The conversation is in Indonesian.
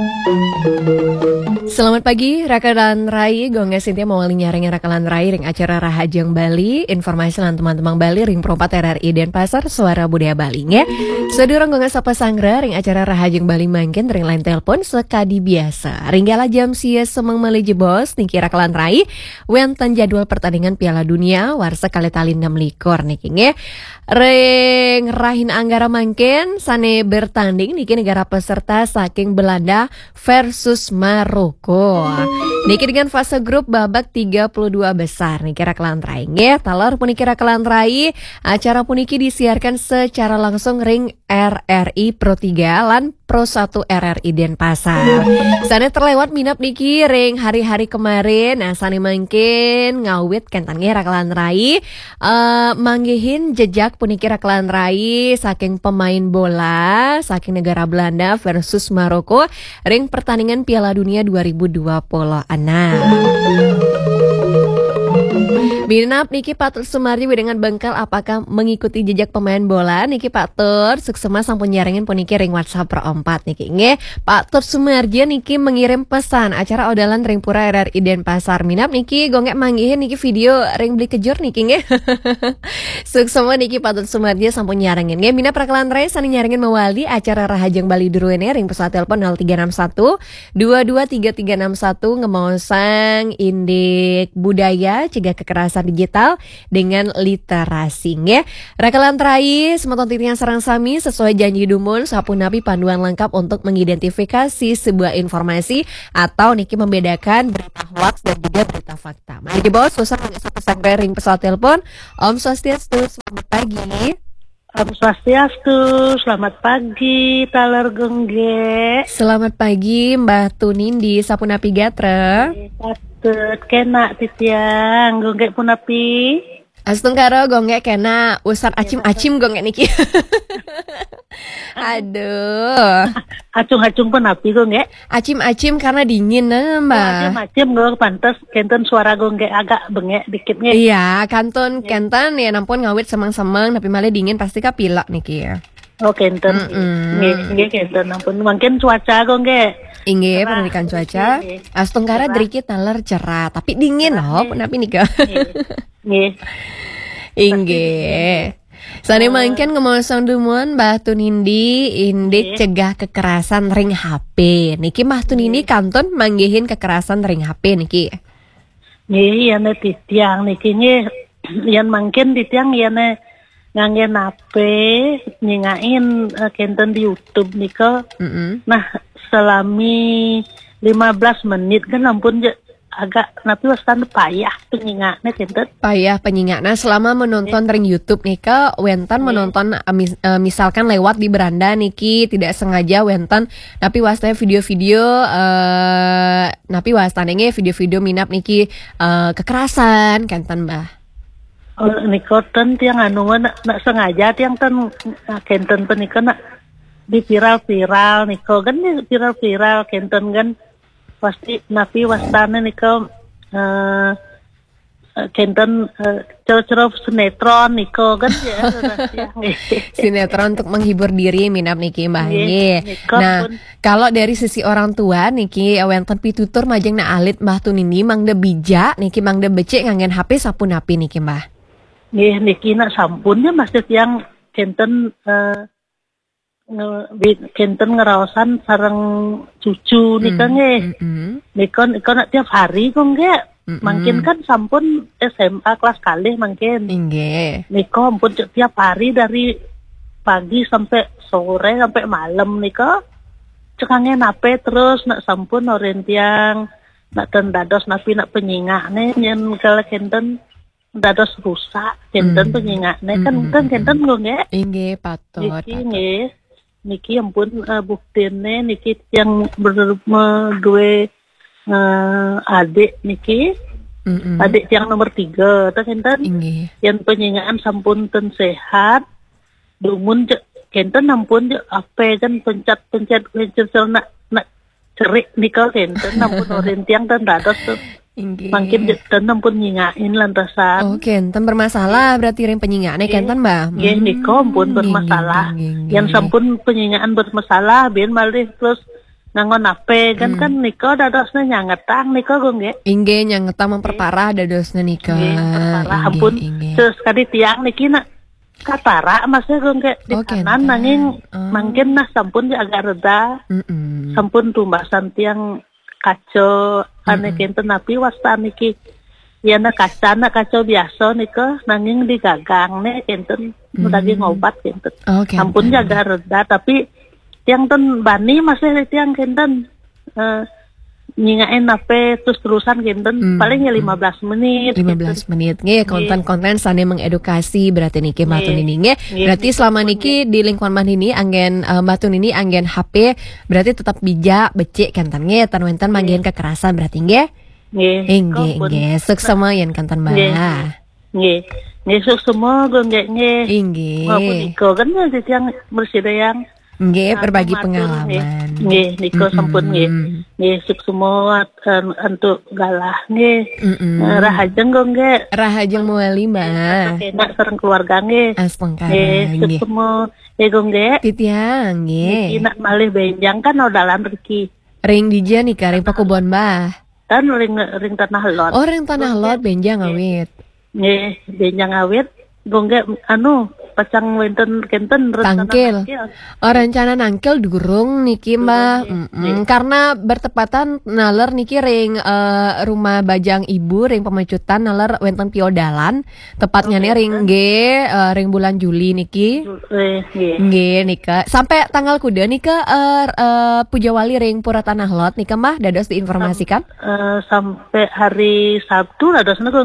Selamat pagi, Rakalan Rai. Gongga Sintia mawali nyaring Rakalan Rai ring acara Rahajang Bali. Informasi lan teman-teman Bali ring perompat RRI Denpasar Suara Budaya Bali ya. Sedurung gongga sapa sangra ring acara Rahajang Bali mangkin ring line telepon sekadi biasa. Ringgala jam sia semeng meliji bos niki Rakalan Rai. Wenten jadwal pertandingan Piala Dunia warsa kali tali 6 likor niki nge. Ring rahin anggara mangkin sane bertanding niki negara peserta saking Belanda versus Maroko. Niki dengan fase grup babak 32 besar niki Rakalan Rai nge. Talor puniki Rakalan Rai acara puniki disiarkan secara langsung ring RRI Pro 3 lan Pro 1 RRI Denpasar. Sana terlewat minap niki ring hari-hari kemarin. Nah sani mungkin ngawit kentannya Rakalan Rai manggihin jejak puniki Rakalan Rai saking pemain bola saking negara Belanda versus Maroko ring pertandingan Piala Dunia 2026. Minap niki Patur Sumardi dengan Bengkel apakah mengikuti jejak pemain bola niki Patur suksema sampun nyaringin puniki ring WhatsApp Pro 4 niki nge Patur Sumardi niki mengirim pesan acara odalan ring pura RRI Denpasar. Minap niki gongek manggihin niki video ring beli kejur niki nge suksema niki Patur Sumardi sampun nyaringin nge Minap Rakalan Rai sani nyaringin mewali acara Rahajang Bali Duruene ring pesawat telepon 0361 223361 ngemosang indik budaya cegah kekerasan digital dengan literasi ya. Rakalan Rai semeton titian sarang sami sesuai janji dumun sapun napi panduan lengkap untuk mengidentifikasi sebuah informasi atau niki membedakan berita hoax dan juga berita fakta. Mari bos, susah mengesap pesan ring pesawat telepon. Om Swastiastu, selamat pagi. Om Swastiastu, selamat pagi, Taler Gengge. Selamat pagi, Mbah Tunin di Sapunapi Gatra. Patut kena titiang, Gengge punapi. Astung karo gonggek kena usar acim-acim gonggek niki. Aduh. Acung-acung punapi Gengge. Acim-acim karena dingin Mbak. Acim-acim gue pantas kenten suara Gengge agak bengek dikitnya. Iya, kenten ya nampun ngawit semang-semang tapi malah dingin pasti kapilak niki ya. Oh kenten. Nggih kenten ampun mungkin cuaca Gengge. Inge pendidikan cuaca. Astung kara drikit taler cerah tapi dingin loh punapi nika. Nggih. Inge. Sane mangken ngomong dumuan Mbah Tunindi indik cegah kekerasan ring HP. Niki Mbah Tunindi kanton manggihin kekerasan ring HP niki. Nggih yana titiang niki nggih yan mangken titiang yana ngangge HP nyingain kenten di YouTube nika. Nah, selami 15 menit kan ampun agak napi wastan payah penyingaknya kenten. Payah penyingaknya selama menonton ring YouTube nika wentan menonton misalkan lewat di beranda niki tidak sengaja wentan tapi wastanya video-video napi wastanenge video-video minap niki kekerasan kenten Mbah. Oh, nikoten tiang anu nak sengaja tiang ten kenten penika nak di viral niko kan viral kenten kan pasti napi wastane niko kenten cero sinetron niko kan ya. Sinetron untuk menghibur diri minap niki Mbah nggih. Nah, kalau dari sisi orang tua niki wenten pitutur majeng na alit Mbah Tunini mangde bijak niki mangde becik nganggen HP sapunapi niki Mbah. Nggih niki nak sampunnya masih yang kenten kenten ngerawasan sareng cucu nika nggih. Nikon nak tiap hari kok nggih. Mungkin kan sampun SMA kelas kalih mungkin. Nggih. Niko ampun tiap hari dari pagi sampai sore sampai malam nika. Cekange nape terus nak sampun orientiang nak tendados napi nak penyingakne nyen kala kenten dados rusak kenten penyingakne kan kenten nggih. Nggih patut. Niki ampun buktine niki yang berdua adik niki. Adik yang nomor 3 ta kenten. Yang penyingaan sampun ten sehat. Dumun kenten ampun ape kan pencet nak cerik nika kenten ampun orientiang ten dados Mungkin kenten pun nyingain lantasan. Oh, kenten bermasalah berarti ring penyingaannya kenten Mbak. Nggih niko pun bermasalah. Yang sampun penyingaan bermasalah ben malih terus ngangon ape kan niko dadosna nyangetang niko gue nggih. Inggih nyangetang memperparah dadosna nika. Parah ampun. Terus kali tiang niki nak katara maksudnya gue nggak di kanan nanging mungkin nah sampun agak reda. Sampun tumbasan tiang kaco ane kenten api wasta niki. Ya na kaco biasa nika nanging digagang nih kenten lagi ngobat kenten. Ampun jaga reda tapi tiang ten bani masih tiang kenten nyingain apa terus-terusan kenten paling ya 15 menit. 15 menit nge konten-konten sane mengedukasi berarti niki matun ini nge. Berarti selama niki di lingkungan man ini anggen matun ini anggen HP berarti tetap bijak becik kenten nge tan-wenten manggen kekerasan berarti nge. Nggih, sukses semua yang kantan bala. Nggih, sukses semua gue nggih. Nggih. Maupun Niko kan di tiang bersidayang. Nggih, berbagi pengalaman. Nggih, Niko sampun nggih. Nggih, sukses semua untuk galah nggih. Rahajeng gue nggih. Rahajeng muali mah. Enak sareng keluarga nggih. Aspengkara. Sukses semua. Gue nggih. Titiang nggih. Nak malih benjang kan odalan Riki. Ring dija nih ring pakubon bah. Kan ring tanah lot. Oh, ring tanah lot benjang awit. Nggih, benjang awit. Gue pacang wenten kenten tangkil. Oh, rencana nangkil durung niki mah. Karena bertepatan naler niki ring rumah bajang ibu ring pemecutan naler wenten piodalan tepatnya nih ring ring bulan Juli niki. Nggih nika sampai tanggal kuda nika Pujawali ring Pura Tanah Lot nika mah dados diinformasikan sampai hari Sabtu dados niku